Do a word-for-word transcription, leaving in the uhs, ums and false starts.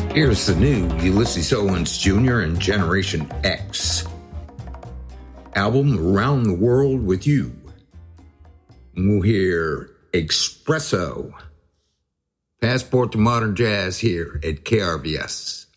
Here's the new Ulysses Owens Junior and Generation X album, Around the World with You. We'll hear Espresso, Passport to Modern Jazz here at K R V S.